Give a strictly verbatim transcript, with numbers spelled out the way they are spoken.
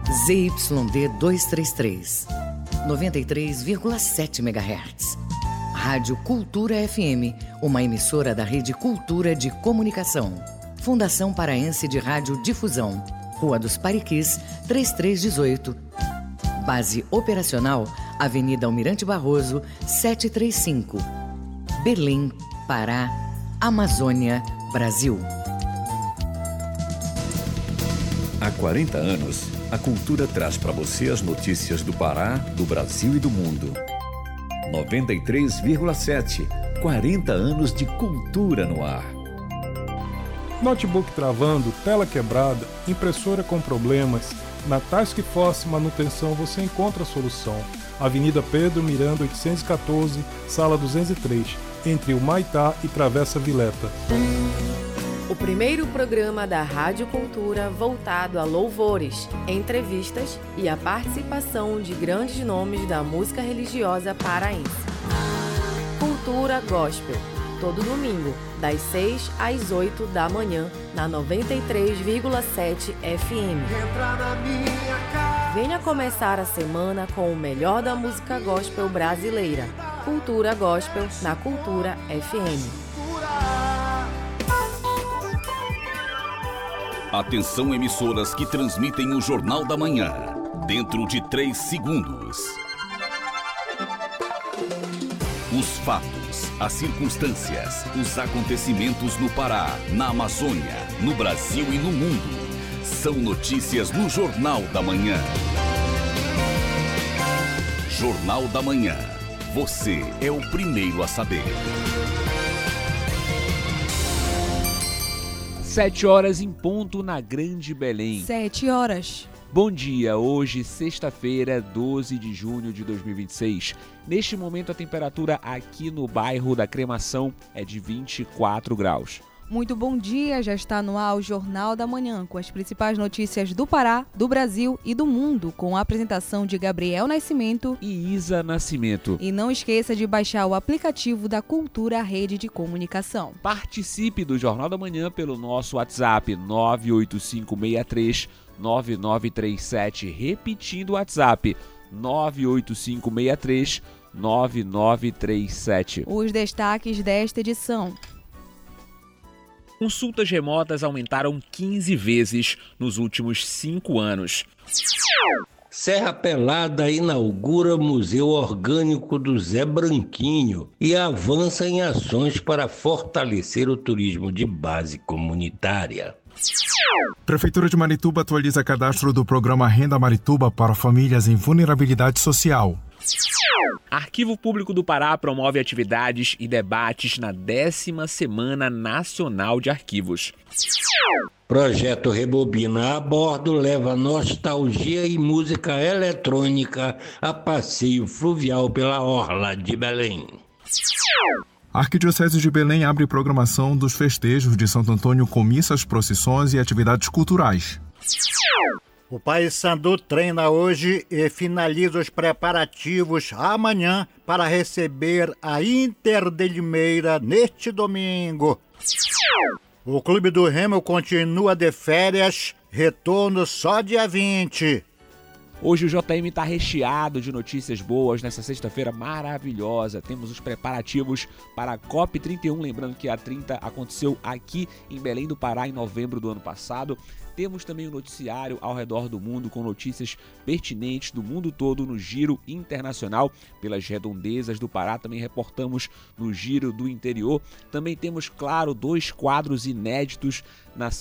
Z Y D duzentos e trinta e três, noventa e três vírgula sete megahertz. Rádio Cultura F M, uma emissora da Rede Cultura de Comunicação. Fundação Paraense de Rádio Difusão, Rua dos Pariquis, trinta e três dezoito. Base operacional, Avenida Almirante Barroso, setecentos e trinta e cinco. Belém, Pará, Amazônia, Brasil. Há quarenta anos, a Cultura traz para você as notícias do Pará, do Brasil e do mundo. noventa e três vírgula sete. quarenta anos de cultura no ar. Notebook travando, tela quebrada, impressora com problemas. Na Task Force Manutenção você encontra a solução. Avenida Pedro Miranda oitocentos e quatorze, sala duzentos e três, entre o Maitá e Travessa Vileta. O primeiro programa da Rádio Cultura voltado a louvores, entrevistas e a participação de grandes nomes da música religiosa paraense. Cultura Gospel, todo domingo, das seis às oito da manhã, na noventa e três vírgula sete F M. Venha começar a semana com o melhor da música gospel brasileira. Cultura Gospel na Cultura F M. Atenção, emissoras que transmitem o Jornal da Manhã. Dentro de três segundos. Os fatos, as circunstâncias, os acontecimentos no Pará, na Amazônia, no Brasil e no mundo. São notícias no Jornal da Manhã. Jornal da Manhã. Você é o primeiro a saber. Sete horas em ponto na Grande Belém. Sete horas. Bom dia, hoje sexta-feira, doze de junho de dois mil e vinte e seis. Neste momento a temperatura aqui no bairro da Cremação é de vinte e quatro graus. Muito bom dia, já está no ar o Jornal da Manhã, com as principais notícias do Pará, do Brasil e do mundo, com a apresentação de Gabriel Nascimento e Isa Nascimento. E não esqueça de baixar o aplicativo da Cultura Rede de Comunicação. Participe do Jornal da Manhã pelo nosso WhatsApp nove oito cinco seis três nove nove três sete, repetindo o WhatsApp nove oito cinco seis três nove nove três sete. Os destaques desta edição. Consultas remotas aumentaram quinze vezes nos últimos cinco anos. Serra Pelada inaugura Museu Orgânico do Zé Branquinho e avança em ações para fortalecer o turismo de base comunitária. Prefeitura de Marituba atualiza cadastro do programa Renda Marituba para famílias em vulnerabilidade social. Arquivo Público do Pará promove atividades e debates na décima Semana Nacional de Arquivos. Projeto Rebobina a Bordo leva nostalgia e música eletrônica a passeio fluvial pela orla de Belém. A Arquidiocese de Belém abre programação dos festejos de Santo Antônio com missas, procissões e atividades culturais. O Paysandu treina hoje e finaliza os preparativos amanhã para receber a Inter de Limeira neste domingo. O Clube do Remo continua de férias, retorno só dia vinte. Hoje o J M está recheado de notícias boas nessa sexta-feira maravilhosa. Temos os preparativos para a COP trinta e um, lembrando que a trinta aconteceu aqui em Belém do Pará em novembro do ano passado. Temos também o noticiário ao redor do mundo com notícias pertinentes do mundo todo no Giro Internacional pelas redondezas do Pará. Também reportamos no Giro do Interior. Também temos, claro, dois quadros inéditos na